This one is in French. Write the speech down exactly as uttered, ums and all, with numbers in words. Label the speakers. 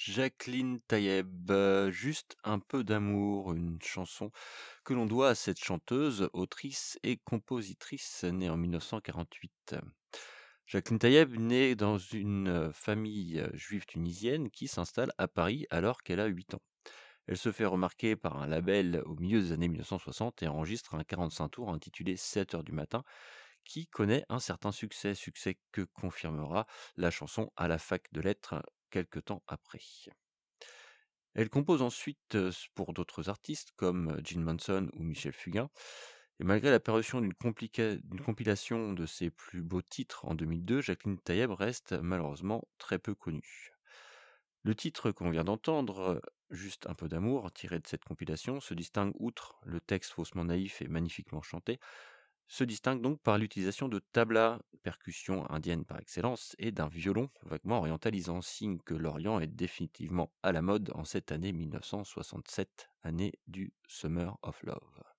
Speaker 1: Jacqueline Taïeb, heu, Juste un peu d'amour, une chanson que l'on doit à cette chanteuse, autrice et compositrice née en mille neuf cent quarante-huit. Jacqueline Taïeb naît dans une, heu, famille, heu, juive tunisienne qui s'installe à Paris alors qu'elle a huit ans. Elle se fait remarquer par un label au milieu des années mille neuf cent soixante et enregistre un quarante-cinq tours intitulé sept heures du matin qui connaît un certain succès, succès que confirmera la chanson à la fac de lettres quelque temps après. Elle compose ensuite, heu, s pour d'autres artistes comme, heu, Gene Manson ou Michel Fugain et malgré la parution d'une complica d'une compilation de ses plus beaux titres en deux mille deux, Jacqueline Taïeb reste malheureusement très peu connue. Le titre qu'on vient d'entendre, heu, Juste un peu d'amour, tiré de cette compilation, se distingue outre le texte faussement naïf et magnifiquement chanté, se distingue donc par l'utilisation de tabla, percussion indienne par excellence, et d'un violon vaguement orientalisant, signe que l'Orient est définitivement à la mode en cette année mille neuf cent soixante-sept, année du Summer of Love.